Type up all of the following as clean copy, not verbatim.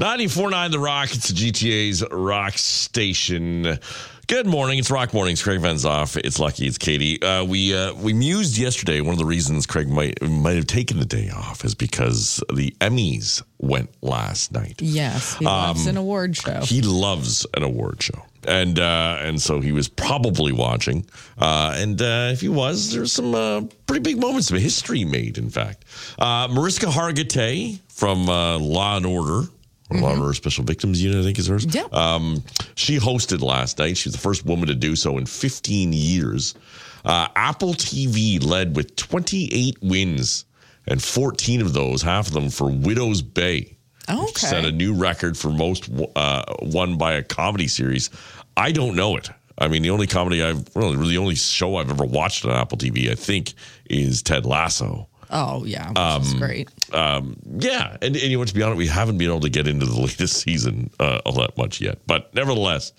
94.9 The Rock. It's GTA's Rock Station. Good morning. It's Rock Mornings. Craig Van Zoff. It's Lucky. It's Katie. We mused yesterday. One of the reasons Craig might have taken the day off is because the Emmys went last night. Yes, he loves an award show. He loves an award show. And so he was probably watching. And if he was, there's some pretty big moments of history made, in fact. Mariska Hargitay from Law & Order. Law & Order Special Victims Unit, I think is hers. Yeah. She hosted last night. She was the first woman to do so in 15 years. Apple TV led with 28 wins, and 14 of those, half of them for Widow's Bay. Okay. Set a new record for most won by a comedy series. I don't know it. I mean, the only the only show I've ever watched on Apple TV, I think, is Ted Lasso. Oh, yeah, which is great. Yeah, and you know, to be honest, we haven't been able to get into the latest season all that much yet. But nevertheless,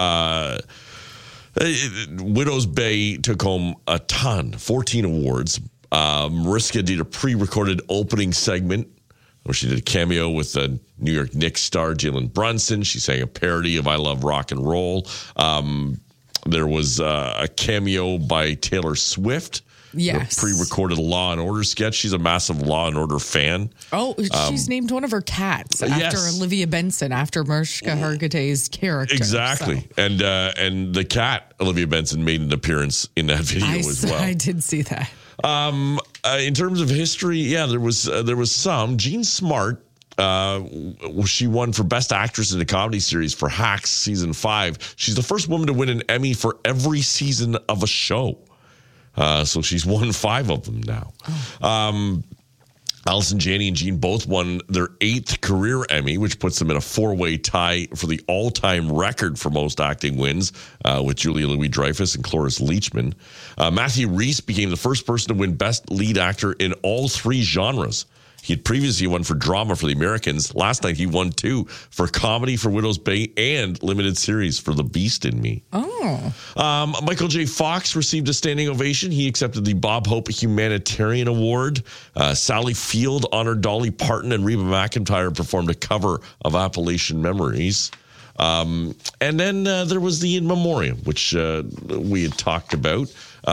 Widow's Bay took home a ton, 14 awards. Mariska did a pre-recorded opening segment where she did a cameo with the New York Knicks star Jalen Brunson. She sang a parody of I Love Rock and Roll. There was a cameo by Taylor Swift. Yes. A pre-recorded Law & Order sketch. She's a massive Law & Order fan. Oh, she's named one of her cats after Olivia Benson, after Mariska Hargitay's character. Exactly. So. And the cat, Olivia Benson, made an appearance in that video as well. I did see that. In terms of history, yeah, there was some. Jean Smart, she won for Best Actress in a Comedy Series for Hacks Season 5. She's the first woman to win an Emmy for every season of a show. So she's won 5 of them now. Oh. Allison Janney and Jean both won their 8th career Emmy, which puts them in a 4-way tie for the all-time record for most acting wins with Julia Louis-Dreyfus and Cloris Leachman. Matthew Rhys became the first person to win Best Lead Actor in all 3 genres. He had previously won for drama for The Americans. Last night, he won 2 for comedy for Widow's Bay and limited series for The Beast in Me. Oh. Michael J. Fox received a standing ovation. He accepted the Bob Hope Humanitarian Award. Sally Field honored Dolly Parton, and Reba McEntire performed a cover of Appalachian Memories. And then there was the In Memoriam, which we had talked about.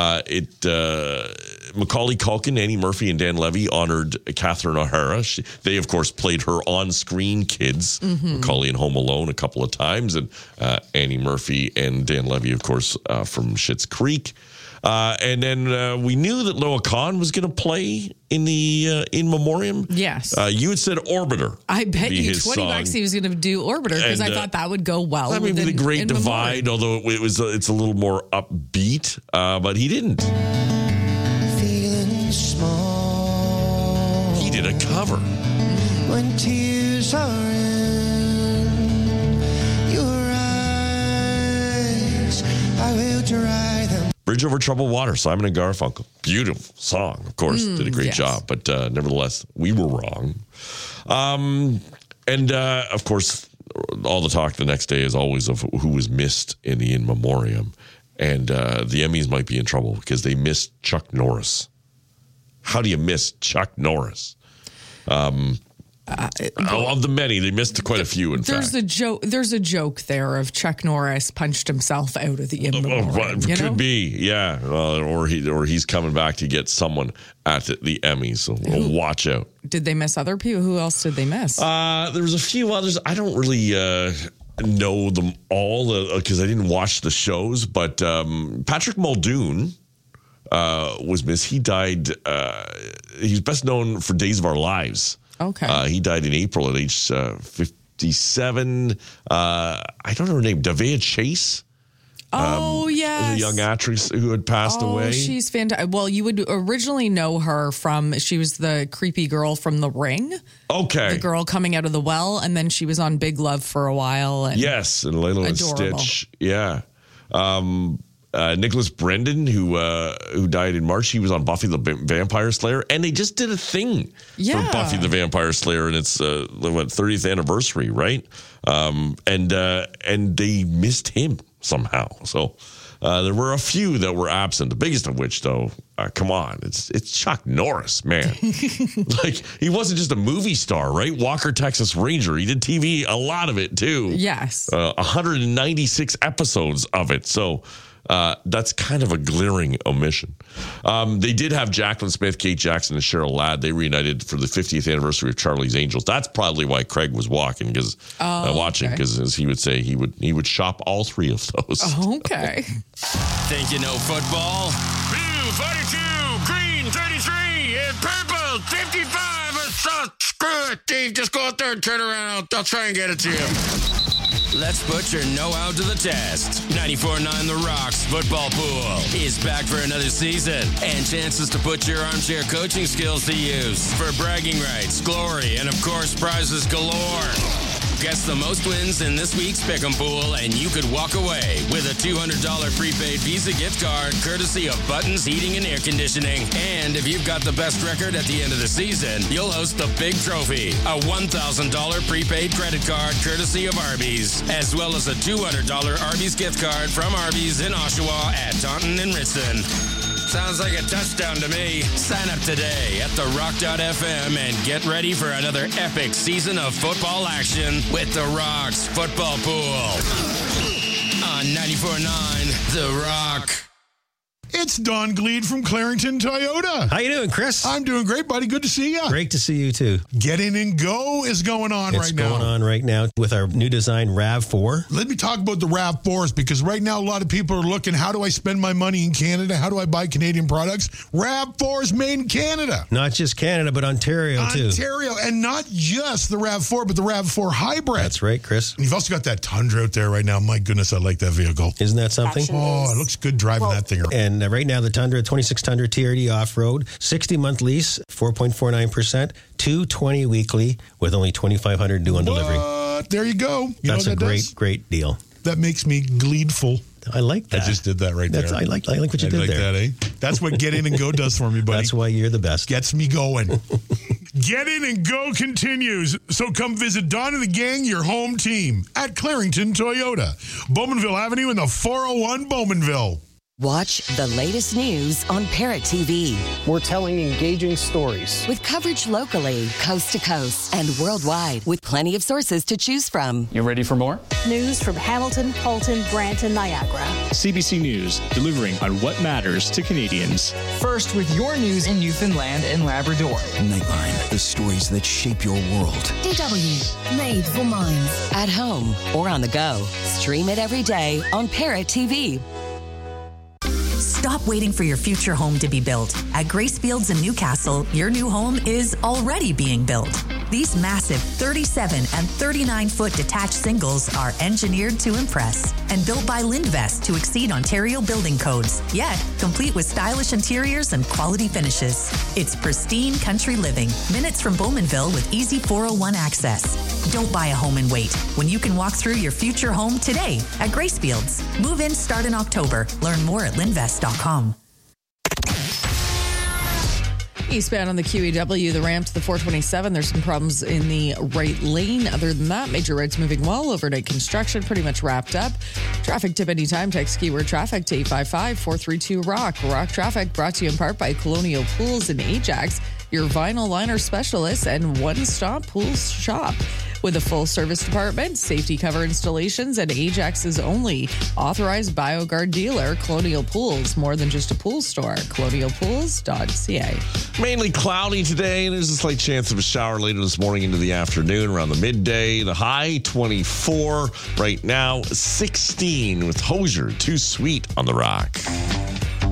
Macaulay Culkin, Annie Murphy, and Dan Levy honored Catherine O'Hara. They, of course, played her on-screen kids. Macaulay in Home Alone a couple of times, and Annie Murphy and Dan Levy, of course, from Schitt's Creek. And then we knew that Noah Kahn was going to play in the In Memoriam. Yes. You had said Orbiter. I bet you $20 he was going to do Orbiter because I thought that would go well. That may be the Great Divide, although it's a little more upbeat, but he didn't. Feeling small. He did a cover. When tears are in your eyes, I will dry them. Bridge Over Troubled Water, Simon and Garfunkel. Beautiful song, of course. Did a great job, but nevertheless, we were wrong. Of course, all the talk the next day is always of who was missed in the In Memoriam. And the Emmys might be in trouble because they missed Chuck Norris. How do you miss Chuck Norris? Of the many, they missed quite a few, in fact. There's a joke there of Chuck Norris punched himself out of the In Memoriam. Could be, yeah. Or he's coming back to get someone at the Emmys, so we'll watch out. Did they miss other people? Who else did they miss? There was a few others. I don't really know them all because I didn't watch the shows, but Patrick Muldoon was missed. He died, he's best known for Days of Our Lives. Okay. He died in April at age 57. I don't know her name. Davea Chase. Oh, yes. A young actress who had passed away. Oh, she's fantastic. Well, you would originally know her she was the creepy girl from The Ring. Okay. The girl coming out of the well, and then she was on Big Love for a while. And yes, and Lilo and Stitch. Yeah. Nicholas Brendan, who died in March, he was on Buffy the Vampire Slayer, and they just did a thing for Buffy the Vampire Slayer, and it's 30th anniversary, right? And they missed him somehow. So There were a few that were absent. The biggest of which, though, come on, it's Chuck Norris, man. Like, he wasn't just a movie star, right? Walker, Texas Ranger. He did TV, a lot of it, too. Yes. 196 episodes of it. So that's kind of a glaring omission. They did have Jacqueline Smith, Kate Jackson, and Cheryl Ladd. They reunited for the 50th anniversary of Charlie's Angels. That's probably why Craig was watching, because as he would say, he would shop all three of those. Okay. Think you know football? Blue 42, green 33, and purple 55. Screw it, Dave. Just go out there and turn around. I'll try and get it to you. Let's put your know-how to the test. 94.9 The Rock's Football Pool is back for another season and chances to put your armchair coaching skills to use for bragging rights, glory, and of course prizes galore. Guess the most wins in this week's Pick'em Pool, and you could walk away with a $200 prepaid Visa gift card courtesy of Buttons Heating and Air Conditioning. And if you've got the best record at the end of the season, you'll host the big trophy, a $1,000 prepaid credit card courtesy of Arby's, as well as a $200 Arby's gift card from Arby's in Oshawa at Taunton and Richton. Sounds like a touchdown to me. Sign up today at TheRock.fm and get ready for another epic season of football action with The Rock's Football Pool. On 94.9 The Rock. It's Don Gleed from Clarington Toyota. How you doing, Chris? I'm doing great, buddy. Good to see you. Great to see you, too. Get in and go is going on It's right now. going on right now with our new design, RAV4. Let me talk about the RAV4s, because right now a lot of people are looking, how do I spend my money in Canada? How do I buy Canadian products? RAV4 is made in Canada. Not just Canada, but Ontario, too. Ontario, and not just the RAV4, but the RAV4 Hybrid. That's right, Chris. And you've also got that Tundra out there right now. My goodness, I like that vehicle. Isn't that something? Oh, it looks good driving that thing around. And right now, the Tundra, 26 Tundra TRD off-road, 60-month lease, 4.49%, $220 weekly with only $2,500 due on delivery. There you go. That's a great deal. That makes me gleedful. I like that. I just did that right there. I like what you did there. That, eh? That's what Get In and Go does for me, buddy. That's why you're the best. Gets me going. Get In and Go continues. So come visit Don and the gang, your home team, at Clarington Toyota, Bowmanville Avenue in the 401 Bowmanville. Watch the latest news on Parrot TV. We're telling engaging stories. With coverage locally, coast to coast, and worldwide, with plenty of sources to choose from. You ready for more? News from Hamilton, Halton, Brantton, Niagara. CBC News, delivering on what matters to Canadians. First with your news in Newfoundland and Labrador. Nightline, the stories that shape your world. DW, made for minds. At home or on the go. Stream it every day on Parrot TV. Stop waiting for your future home to be built. At Grace Fields in Newcastle, your new home is already being built. These massive 37 and 39-foot detached singles are engineered to impress and built by Lindvest to exceed Ontario building codes, yet complete with stylish interiors and quality finishes. It's pristine country living, minutes from Bowmanville with easy 401 access. Don't buy a home and wait when you can walk through your future home today at Grace Fields. Move-ins start in October. Learn more at lindvest.com. Eastbound on the QEW, the ramp to the 427. There's some problems in the right lane. Other than that, major roads moving well. Overnight construction pretty much wrapped up. Traffic tip anytime. Text keyword traffic to 855-432-ROCK. Rock Traffic brought to you in part by Colonial Pools in Ajax, your vinyl liner specialist and one-stop pool shop. With a full-service department, safety cover installations, and Ajax's only authorized BioGuard dealer, Colonial Pools. More than just a pool store. colonialpools.ca. Mainly cloudy today, and there's a slight chance of a shower later this morning into the afternoon around the midday. The high, 24. Right now, 16 with Hosier. Too Sweet on the Rock.